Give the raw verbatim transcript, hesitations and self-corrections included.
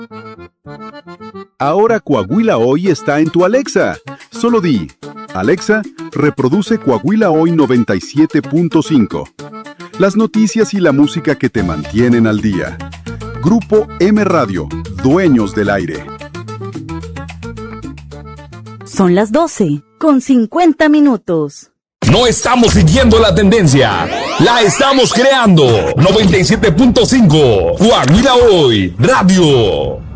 Ahora Coahuila Hoy está en tu Alexa. Solo di, Alexa, reproduce Coahuila Hoy noventa y siete punto cinco. Las noticias y la música que te mantienen al día. Grupo M Radio, dueños del aire. Son las doce, con cincuenta minutos. No estamos siguiendo la tendencia, la estamos creando. noventa y siete punto cinco, Coahuila Hoy Radio.